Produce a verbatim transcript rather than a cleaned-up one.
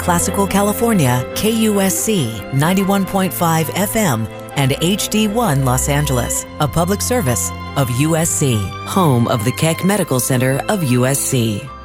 Classical California, K U S C ninety-one point five F M, and H D one Los Angeles, a public service of U S C, home of the Keck Medical Center of U S C.